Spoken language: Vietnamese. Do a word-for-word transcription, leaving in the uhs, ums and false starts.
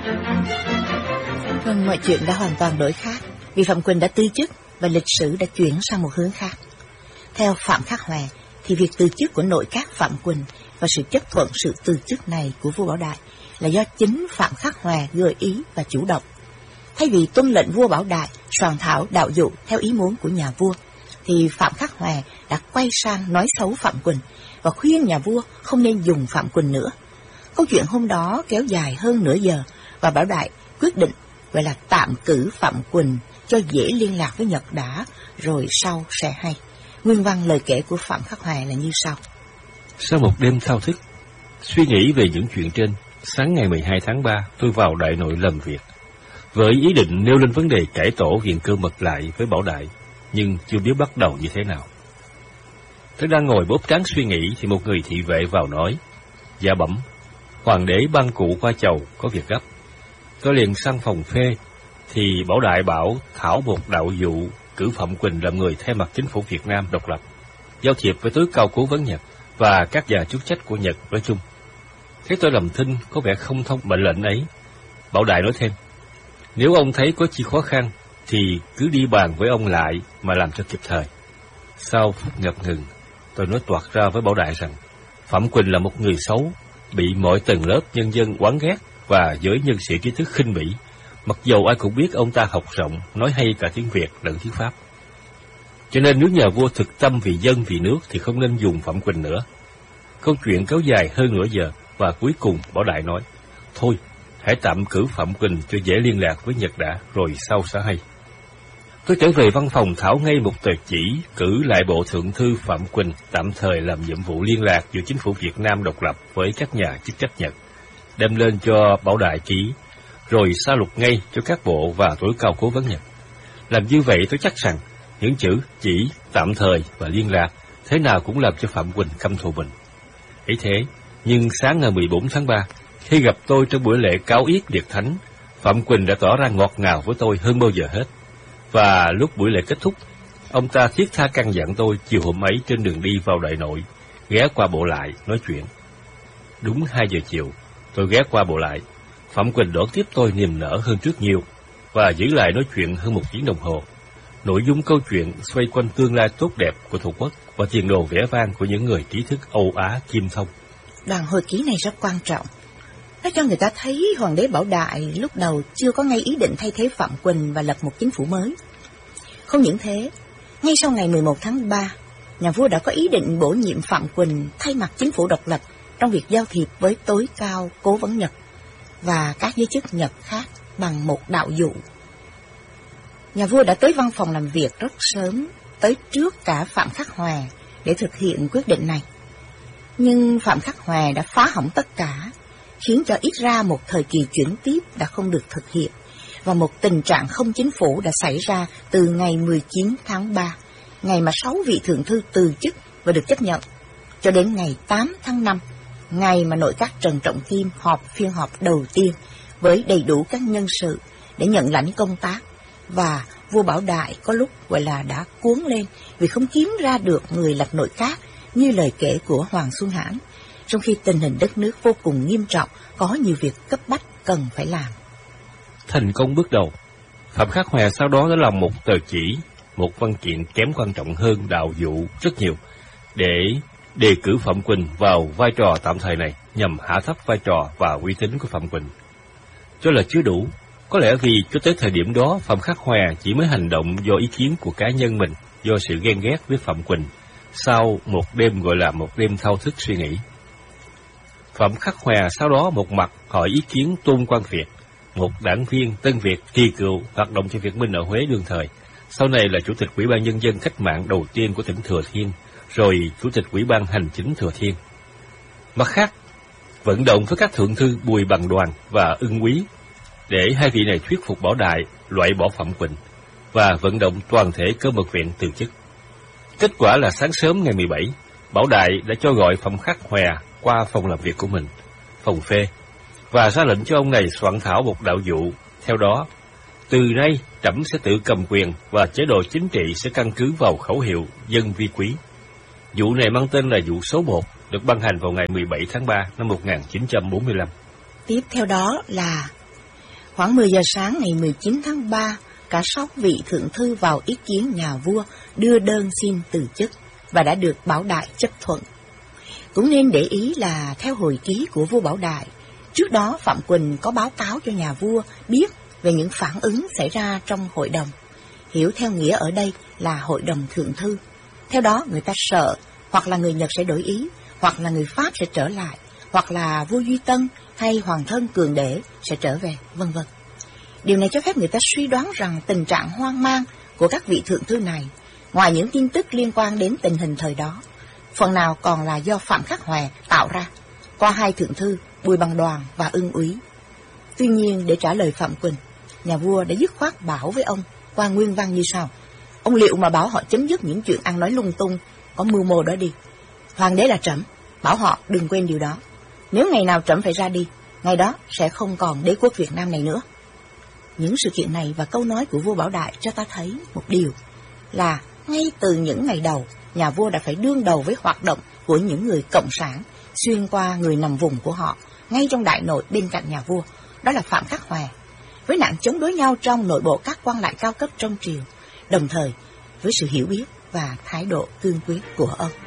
Vâng, mọi chuyện đã hoàn toàn đổi khác, vì Phạm Quỳnh đã từ chức và lịch sử đã chuyển sang một hướng khác. Theo Phạm Khắc Hòa thì việc từ chức của nội các Phạm Quỳnh và sự chấp thuận sự từ chức này của vua Bảo Đại là do chính Phạm Khắc Hòa gợi ý và chủ động. Thay vì tuân lệnh vua Bảo Đại soạn thảo đạo dụ theo ý muốn của nhà vua, thì Phạm Khắc Hòa đã quay sang nói xấu Phạm Quỳnh và khuyên nhà vua không nên dùng Phạm Quỳnh nữa. Câu chuyện hôm đó kéo dài hơn nửa giờ và Bảo Đại quyết định vậy là tạm cử Phạm Quỳnh cho dễ liên lạc với Nhật đã, rồi sau sẽ hay. Nguyên văn lời kể của Phạm Khắc Hòa là như sau. Sau một đêm thao thức, suy nghĩ về những chuyện trên, sáng ngày mười hai tháng ba, tôi vào Đại Nội làm việc, với ý định nêu lên vấn đề cải tổ viện Cơ Mật lại với Bảo Đại, nhưng chưa biết bắt đầu như thế nào. Tôi đang ngồi bóp trán suy nghĩ thì một người thị vệ vào nói: Dạ bẩm, hoàng đế ban cụ qua chầu, có việc gấp. Tôi liền sang phòng phê, thì Bảo Đại bảo thảo một đạo dụ cử Phạm Quỳnh làm người thay mặt chính phủ Việt Nam độc lập, giao thiệp với tối cao cố vấn Nhật và các nhà chức trách của Nhật nói chung. Thế tôi làm thinh có vẻ không thông mệnh lệnh ấy. Bảo Đại nói thêm: Nếu ông thấy có chi khó khăn thì cứ đi bàn với ông lại mà làm cho kịp thời. Sau phút ngập ngừng, tôi nói toạc ra với Bảo Đại rằng Phạm Quỳnh là một người xấu, bị mọi tầng lớp nhân dân oán ghét và giới nhân sĩ trí thức khinh bỉ, mặc dầu ai cũng biết ông ta học rộng, nói hay cả tiếng Việt lẫn tiếng Pháp. Cho nên nếu nhà vua thực tâm vì dân vì nước thì không nên dùng Phạm Quỳnh nữa. Câu chuyện kéo dài hơn nửa giờ và cuối cùng Bảo Đại nói: Thôi, hãy tạm cử Phạm Quỳnh cho dễ liên lạc với Nhật đã, rồi sau sẽ hay. Tôi trở về văn phòng thảo ngay một tờ chỉ cử lại bộ thượng thư Phạm Quỳnh tạm thời làm nhiệm vụ liên lạc giữa chính phủ Việt Nam độc lập với các nhà chức trách Nhật, đem lên cho Bảo Đại ký, rồi sa lục ngay cho các bộ và tối cao cố vấn Nhật. Làm như vậy tôi chắc rằng những chữ chỉ, tạm thời và liên lạc thế nào cũng làm cho Phạm Quỳnh căm thù mình. Ấy thế, nhưng sáng ngày mười bốn tháng ba, khi gặp tôi trong buổi lễ cáo yết Điệt Thánh, Phạm Quỳnh đã tỏ ra ngọt ngào với tôi hơn bao giờ hết. Và lúc buổi lễ kết thúc, ông ta thiết tha căn dặn tôi chiều hôm ấy trên đường đi vào Đại Nội, ghé qua Bộ Lại nói chuyện. Đúng hai giờ chiều, tôi ghé qua Bộ Lại. Phạm Quỳnh đón tiếp tôi niềm nở hơn trước nhiều, và giữ lại nói chuyện hơn một tiếng đồng hồ. Nội dung câu chuyện xoay quanh tương lai tốt đẹp của Tổ quốc và tiền đồ vẻ vang của những người trí thức Âu Á kim thông. Đoạn hồi ký này rất quan trọng. Nó cho người ta thấy Hoàng đế Bảo Đại lúc đầu chưa có ngay ý định thay thế Phạm Quỳnh và lập một chính phủ mới. Không những thế, ngay sau ngày mười một tháng ba, nhà vua đã có ý định bổ nhiệm Phạm Quỳnh thay mặt chính phủ độc lập trong việc giao thiệp với tối cao cố vấn Nhật và các giới chức Nhật khác bằng một đạo dụ. Nhà vua đã tới văn phòng làm việc rất sớm, tới trước cả Phạm Khắc Hòa để thực hiện quyết định này. Nhưng Phạm Khắc Hòa đã phá hỏng tất cả, khiến cho ít ra một thời kỳ chuyển tiếp đã không được thực hiện, và một tình trạng không chính phủ đã xảy ra từ ngày mười chín tháng ba, ngày mà sáu vị thượng thư từ chức và được chấp nhận, cho đến ngày tám tháng năm, ngày mà nội các Trần Trọng Kim họp phiên họp đầu tiên với đầy đủ các nhân sự để nhận lãnh công tác. Và vua Bảo Đại có lúc gọi là đã cuống lên vì không kiếm ra được người lập nội các như lời kể của Hoàng Xuân Hãn, trong khi tình hình đất nước vô cùng nghiêm trọng, có nhiều việc cấp bách cần phải làm. Thành công bước đầu, Phạm Khắc Hòa sau đó đã làm một tờ chỉ, một văn kiện kém quan trọng hơn đạo dụ rất nhiều, để đề cử Phạm Quỳnh vào vai trò tạm thời này nhằm hạ thấp vai trò và uy tín của Phạm Quỳnh. Cho là chưa đủ, có lẽ vì cho tới thời điểm đó Phạm Khắc Hòa chỉ mới hành động do ý kiến của cá nhân mình, do sự ghen ghét với Phạm Quỳnh, sau một đêm gọi là một đêm thao thức suy nghĩ. Phạm Khắc Hòa sau đó một mặt hỏi ý kiến Tôn Quang Việt, một đảng viên Tân Việt kỳ cựu hoạt động cho Việt Minh ở Huế đương thời, sau này là Chủ tịch Ủy ban Nhân dân cách mạng đầu tiên của tỉnh Thừa Thiên, rồi Chủ tịch Ủy ban Hành chính Thừa Thiên. Mặt khác, vận động với các thượng thư Bùi Bằng Đoàn và Ưng Quý, để hai vị này thuyết phục Bảo Đại loại bỏ Phạm Quỳnh, và vận động toàn thể Cơ Mật viện từ chức. Kết quả là sáng sớm ngày mười bảy, Bảo Đại đã cho gọi Phạm Khắc Hòa qua phòng làm việc của mình, phòng phê, và ra lệnh cho ông này soạn thảo một đạo dụ. Theo đó, từ nay trẫm sẽ tự cầm quyền và chế độ chính trị sẽ căn cứ vào khẩu hiệu dân vi quý. Dụ này mang tên là dụ số một, được ban hành vào ngày mười bảy tháng ba năm một nghìn chín trăm bốn mươi lăm. Tiếp theo đó là Khoảng mười giờ sáng ngày mười chín tháng ba, cả sáu vị thượng thư vào ý kiến nhà vua đưa đơn xin từ chức và đã được Bảo Đại chấp thuận. Cũng nên để ý là theo hồi ký của vua Bảo Đại, trước đó Phạm Quỳnh có báo cáo cho nhà vua biết về những phản ứng xảy ra trong hội đồng. Hiểu theo nghĩa ở đây là hội đồng thượng thư. Theo đó người ta sợ hoặc là người Nhật sẽ đổi ý, hoặc là người Pháp sẽ trở lại, hoặc là vua Duy Tân hay hoàng thân Cường Đế sẽ trở về, vân vân. Điều này cho phép người ta suy đoán rằng tình trạng hoang mang của các vị thượng thư này, ngoài những tin tức liên quan đến tình hình thời đó, phần nào còn là do Phạm Khắc Hoè tạo ra qua hai thượng thư Bùi Bằng Đoàn và Ưng Úy. Tuy nhiên, để trả lời Phạm Quỳnh, nhà vua đã dứt khoát bảo với ông qua nguyên văn như sau: ông liệu mà bảo họ chấm dứt những chuyện ăn nói lung tung, có mưu mô đó đi. Hoàng đế là trẫm, bảo họ đừng quên điều đó. Nếu ngày nào trẫm phải ra đi, ngày đó sẽ không còn đế quốc Việt Nam này nữa. Những sự kiện này và câu nói của vua Bảo Đại cho ta thấy một điều là ngay từ những ngày đầu, nhà vua đã phải đương đầu với hoạt động của những người cộng sản xuyên qua người nằm vùng của họ, ngay trong đại nội bên cạnh nhà vua, đó là Phạm Khắc Hoè, với nạn chống đối nhau trong nội bộ các quan lại cao cấp trong triều, đồng thời với sự hiểu biết và thái độ cương quyết của ông.